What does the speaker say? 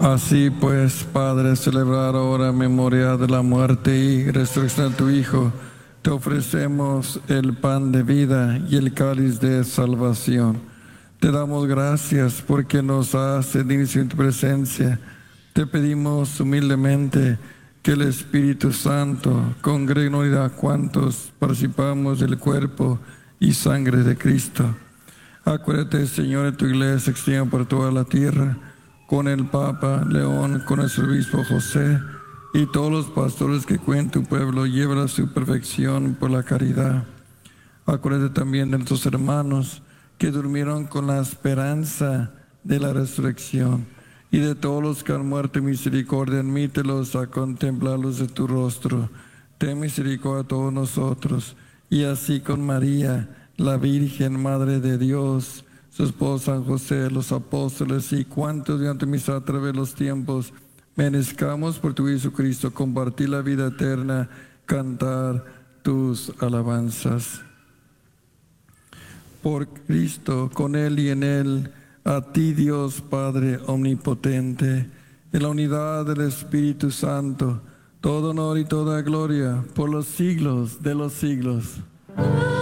Así pues, Padre, celebrar ahora memoria de la muerte y resurrección de tu Hijo, te ofrecemos el pan de vida y el cáliz de salvación. Te damos gracias porque nos has dignos en tu presencia. Te pedimos humildemente que el Espíritu Santo congregue en unidad a cuantos participamos del cuerpo y sangre de Cristo. Acuérdate, Señor, de tu iglesia extendida por toda la tierra, con el Papa León, con nuestro obispo José y todos los pastores que cuiden tu pueblo, llévala a su perfección por la caridad. Acuérdate también de nuestros hermanos que durmieron con la esperanza de la resurrección, y de todos los que han muerto en misericordia, admítelos a contemplar luz de tu rostro. Ten misericordia a todos nosotros, y así con María, la Virgen, Madre de Dios, su esposo San José, los apóstoles y cuantos durante misa a través de los tiempos merezcamos por tu Jesucristo compartir la vida eterna, cantar tus alabanzas. Por Cristo, con Él y en Él, a ti Dios Padre omnipotente, en la unidad del Espíritu Santo, todo honor y toda gloria por los siglos de los siglos.